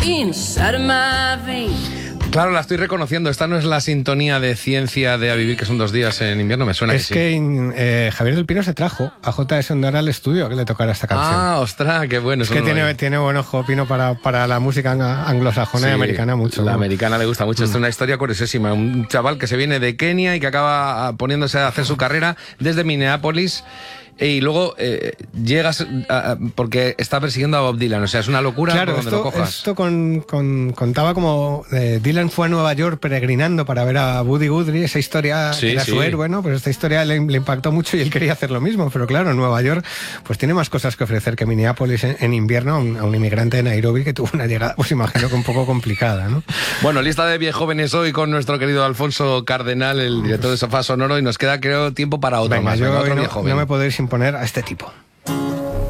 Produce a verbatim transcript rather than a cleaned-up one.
inside of my veins. Claro, la estoy reconociendo. Esta no es la sintonía de Ciencia de A Vivir, que son dos días en invierno. Me suena es que, que sí. eh, Javier del Pino se trajo a J S Ondara al estudio a que le tocara esta canción. Ah, ostras, qué bueno. Es que no tiene, tiene buen ojo Pino para, para la música anglosajona sí, y americana mucho. La ¿no? americana le gusta mucho. Mm. Esto es una historia curiosísima. Un chaval que se viene de Kenia y que acaba poniéndose a hacer su carrera desde Minneapolis. Y luego eh, llegas a, a, porque está persiguiendo a Bob Dylan. O sea, es una locura claro, por donde esto, lo cojas. Esto con, con, contaba como eh, Dylan fue a Nueva York peregrinando para ver a Woody Guthrie. Esa historia sí, era sí. su héroe, ¿no? Pues esta historia le, le impactó mucho y él quería hacer lo mismo. Pero claro, Nueva York pues tiene más cosas que ofrecer que Minneapolis en, en invierno a un, a un inmigrante de Nairobi que tuvo una llegada, pues imagino que un poco complicada, ¿no? Bueno, lista de viejóvenes hoy con nuestro querido Alfonso Cardenal, el director de Sofá Sonoro, y nos queda, creo, tiempo para otro Venga, más. yo Venga, otro no, viejoven. no me podéis imponer a este tipo.